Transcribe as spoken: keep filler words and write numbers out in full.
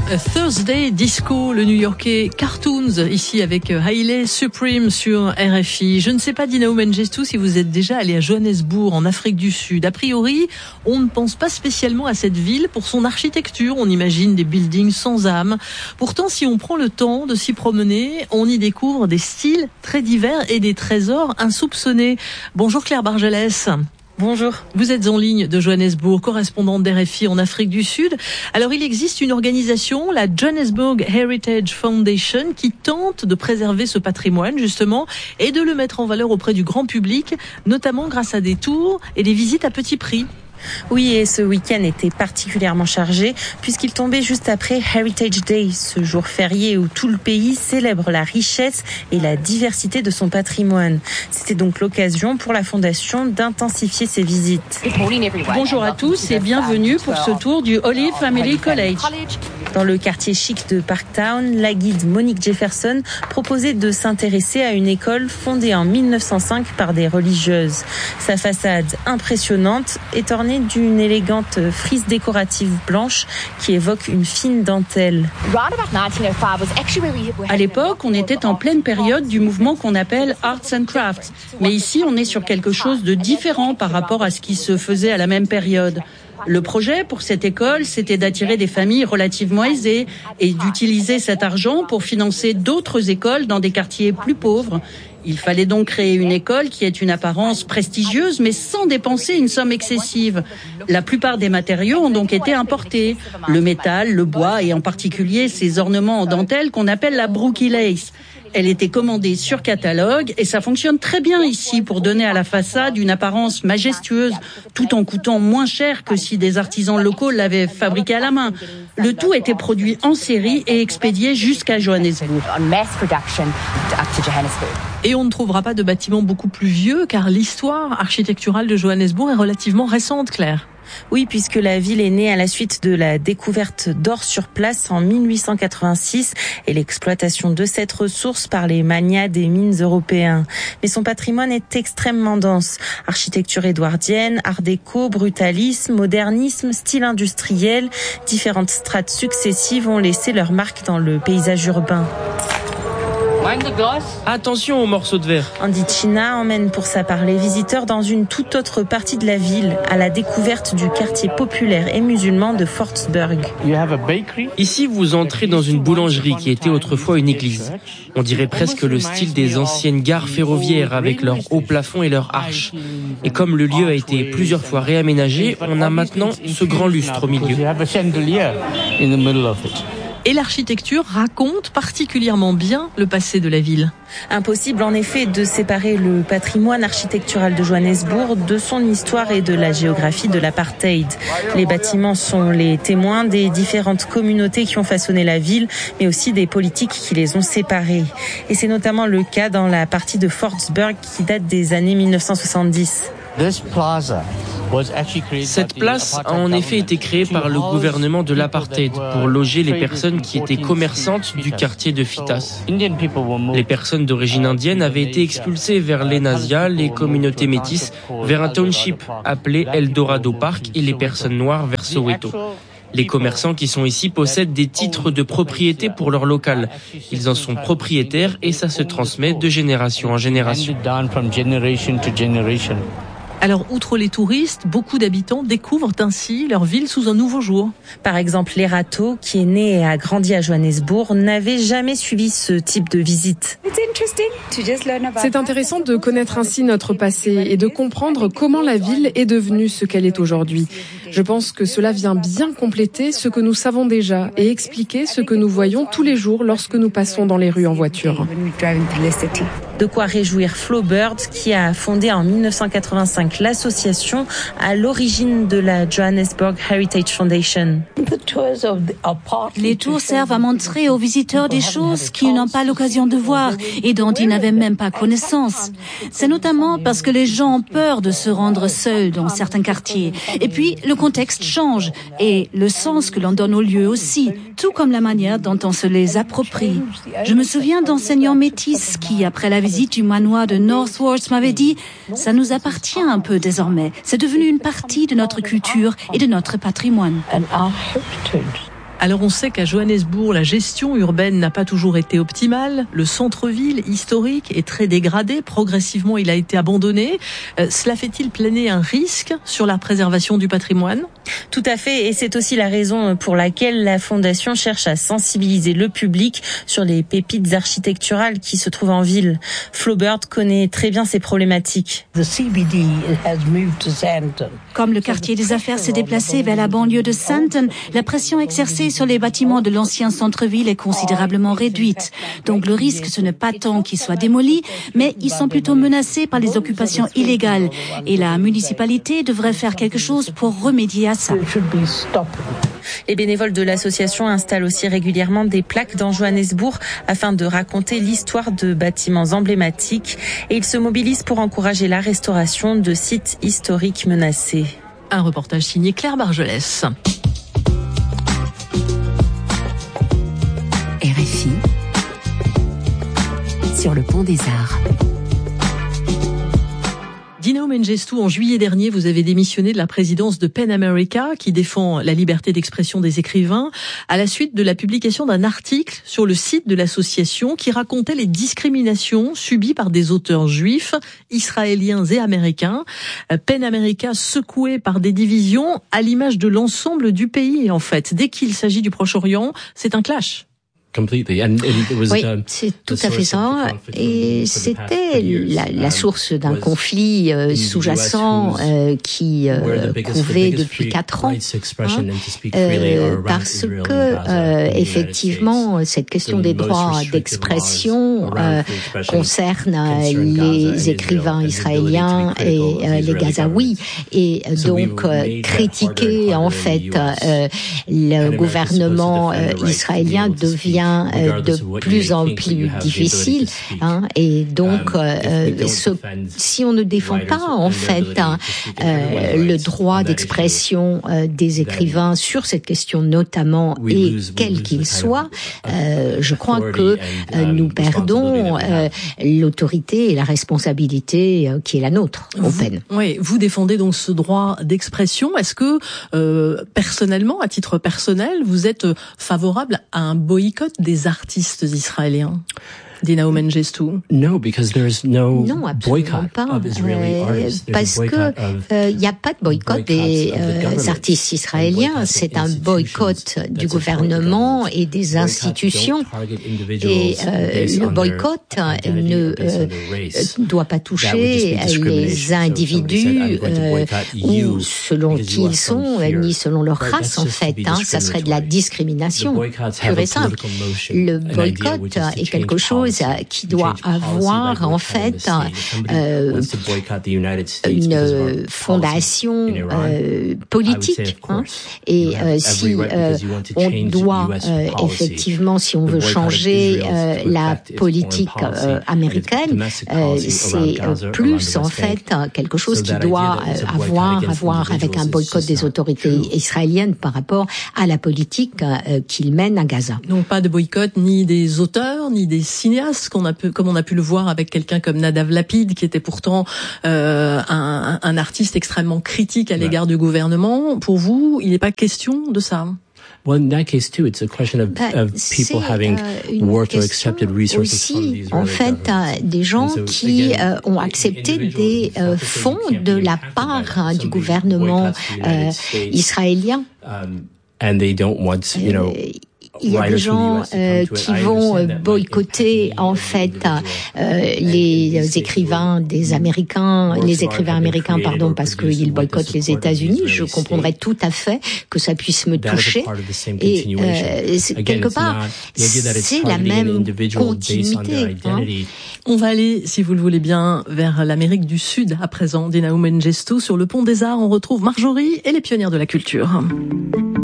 Thursday Disco, le New-Yorkais Cartoons, ici avec Haile Supreme sur R F I. Je ne sais pas, Dina Mengestou, si vous êtes déjà allé à Johannesburg, en Afrique du Sud. A priori, on ne pense pas spécialement à cette ville pour son architecture. On imagine des buildings sans âme. Pourtant, si on prend le temps de s'y promener, on y découvre des styles très divers et des trésors insoupçonnés. Bonjour Claire Bargelès. Bonjour. Vous êtes en ligne de Johannesburg, correspondante d'R F I en Afrique du Sud. Alors, il existe une organisation, la Johannesburg Heritage Foundation, qui tente de préserver ce patrimoine, justement, et de le mettre en valeur auprès du grand public, notamment grâce à des tours et des visites à petit prix. Oui, et ce week-end était particulièrement chargé puisqu'il tombait juste après Heritage Day, ce jour férié où tout le pays célèbre la richesse et la diversité de son patrimoine. C'était donc l'occasion pour la Fondation d'intensifier ses visites. Bonjour à tous et bienvenue pour ce tour du Olive Family College. Dans le quartier chic de Parktown, la guide Monique Jefferson proposait de s'intéresser à une école fondée en mille neuf cent cinq par des religieuses. Sa façade impressionnante est ornée d'une élégante frise décorative blanche qui évoque une fine dentelle. À l'époque, on était en pleine période du mouvement qu'on appelle Arts and Crafts. Mais ici, on est sur quelque chose de différent par rapport à ce qui se faisait à la même période. Le projet pour cette école, c'était d'attirer des familles relativement aisées et d'utiliser cet argent pour financer d'autres écoles dans des quartiers plus pauvres. Il fallait donc créer une école qui ait une apparence prestigieuse, mais sans dépenser une somme excessive. La plupart des matériaux ont donc été importés. Le métal, le bois et en particulier ces ornements en dentelle qu'on appelle la brookie lace. Elle était commandée sur catalogue et ça fonctionne très bien ici pour donner à la façade une apparence majestueuse tout en coûtant moins cher que si des artisans locaux l'avaient fabriquée à la main. Le tout était produit en série et expédié jusqu'à Johannesburg. Et on ne trouvera pas de bâtiment beaucoup plus vieux car l'histoire architecturale de Johannesburg est relativement récente, Claire. Oui, puisque la ville est née à la suite de la découverte d'or sur place en mille huit cent quatre-vingt-six et l'exploitation de cette ressource par les magnats des mines européens. Mais son patrimoine est extrêmement dense. Architecture édouardienne, art déco, brutalisme, modernisme, style industriel, différentes strates successives ont laissé leur marque dans le paysage urbain. Attention aux morceaux de verre. Andy China emmène pour sa part les visiteurs dans une toute autre partie de la ville, à la découverte du quartier populaire et musulman de Fortsburg. Ici, vous entrez dans une boulangerie qui était autrefois une église. On dirait presque le style des anciennes gares ferroviaires avec leurs hauts plafonds et leurs arches. Et comme le lieu a été plusieurs fois réaménagé, on a maintenant ce grand lustre au milieu. Et l'architecture raconte particulièrement bien le passé de la ville. Impossible en effet de séparer le patrimoine architectural de Johannesburg de son histoire et de la géographie de l'apartheid. Les bâtiments sont les témoins des différentes communautés qui ont façonné la ville, mais aussi des politiques qui les ont séparées. Et c'est notamment le cas dans la partie de Fortsburg qui date des années mille neuf cent soixante-dix. Cette place a en effet été créée par le gouvernement de l'apartheid pour loger les personnes qui étaient commerçantes du quartier de Fitas. Les personnes d'origine indienne avaient été expulsées vers l'Enasia, les communautés métisses vers un township appelé Eldorado Park et les personnes noires vers Soweto. Les commerçants qui sont ici possèdent des titres de propriété pour leur local. Ils en sont propriétaires et ça se transmet de génération en génération. Alors, outre les touristes, beaucoup d'habitants découvrent ainsi leur ville sous un nouveau jour. Par exemple, Lerato, qui est né et a grandi à Johannesburg, n'avait jamais suivi ce type de visite. C'est intéressant de connaître ainsi notre passé et de comprendre comment la ville est devenue ce qu'elle est aujourd'hui. Je pense que cela vient bien compléter ce que nous savons déjà et expliquer ce que nous voyons tous les jours lorsque nous passons dans les rues en voiture. De quoi réjouir Flo Bird, qui a fondé en mille neuf cent quatre-vingt-cinq l'association à l'origine de la Johannesburg Heritage Foundation. Les tours servent à montrer aux visiteurs des choses qu'ils n'ont pas l'occasion de voir et dont ils n'avaient même pas connaissance. C'est notamment parce que les gens ont peur de se rendre seuls dans certains quartiers. Et puis, le contexte change et le sens que l'on donne aux lieux aussi, tout comme la manière dont on se les approprie. Je me souviens d'enseignants métis qui, après la visite du manoir de Northwards, m'avaient dit « ça nous appartient un peu désormais. C'est devenu une partie de notre culture et de notre patrimoine. » Alors on sait qu'à Johannesburg, la gestion urbaine n'a pas toujours été optimale. Le centre-ville historique est très dégradé. Progressivement, il a été abandonné. Euh, cela fait-il planer un risque sur la préservation du patrimoine ? Tout à fait, et c'est aussi la raison pour laquelle la Fondation cherche à sensibiliser le public sur les pépites architecturales qui se trouvent en ville. Flo Bird connaît très bien ces problématiques. Comme le quartier des affaires s'est déplacé vers la banlieue de Sandton, la pression exercée sur les bâtiments de l'ancien centre-ville est considérablement réduite. Donc le risque, ce n'est pas tant qu'ils soient démolis, mais ils sont plutôt menacés par les occupations illégales. Et la municipalité devrait faire quelque chose pour remédier à ça. Les bénévoles de l'association installent aussi régulièrement des plaques dans Johannesburg afin de raconter l'histoire de bâtiments emblématiques, et ils se mobilisent pour encourager la restauration de sites historiques menacés. Un reportage signé Claire Bargelès. R F I sur le pont des Arts. Dinao Mengistu, en juillet dernier, vous avez démissionné de la présidence de PEN America, qui défend la liberté d'expression des écrivains, à la suite de la publication d'un article sur le site de l'association qui racontait les discriminations subies par des auteurs juifs, israéliens et américains. PEN America secoué par des divisions à l'image de l'ensemble du pays, en fait. Dès qu'il s'agit du Proche-Orient, c'est un clash. Oui, c'est tout à fait ça. Et c'était la, la source d'un conflit euh, sous-jacent euh, qui euh, couvait depuis quatre ans, hein, euh, parce que euh, effectivement cette question des droits d'expression euh, concerne les écrivains israéliens et euh, les Gazaouis, et donc euh, critiquer en fait euh, le gouvernement euh, israélien devient de plus en plus difficile, hein, et donc euh, ce, si on ne défend pas en fait hein, euh, le droit d'expression euh, des écrivains sur cette question notamment, et quel qu'il soit, euh, je crois que euh, nous perdons euh, l'autorité et la responsabilité euh, qui est la nôtre au PEN. Oui, vous défendez donc ce droit d'expression. Est-ce que euh, personnellement, à titre personnel, vous êtes favorable à un boycott des artistes israéliens? Dinao Mengistu. No, because there's no non, absolument pas. Euh, parce que il euh, n'y a pas de boycott des euh, artistes israéliens. C'est un boycott du gouvernement et des institutions. Et euh, le boycott ne euh, doit pas toucher les individus euh, ou selon qui ils sont, ni selon leur race en fait. Hein. Ça serait de la discrimination pure et simple. Le boycott est quelque chose qui doit avoir en fait euh, une fondation euh, politique, hein, et euh, si euh, on doit euh, effectivement, si on veut changer euh, la politique euh, américaine, euh, c'est euh, plus en fait quelque chose qui doit euh, avoir à voir avec un boycott des autorités israéliennes par rapport à la politique euh, qu'ils mènent à Gaza. Donc pas de boycott ni des auteurs ni des cinéastes, qu'on a pu, comme on a pu le voir avec quelqu'un comme Nadav Lapid, qui était pourtant euh, un, un artiste extrêmement critique à l'égard du gouvernement. Pour vous, il n'est pas question de ça? Well, in that case too, it's a question of, bah, of people having euh, worked or accepted resources aussi, from these en fait, euh, des gens so, qui again, euh, ont accepté des euh, fonds de la part hein, du gouvernement euh, israélien. Um, and they don't want, you know, il y a des gens euh, qui vont boycotter en fait euh, les écrivains des Américains, les écrivains américains, pardon, parce qu'ils boycottent les États-Unis. Je comprendrais tout à fait que ça puisse me toucher. Et euh, quelque part, c'est la même continuité. Hein. On va aller, si vous le voulez bien, vers l'Amérique du Sud à présent. Dinao Mengistu, sur le pont des Arts, on retrouve Marjorie et les pionnières de la culture.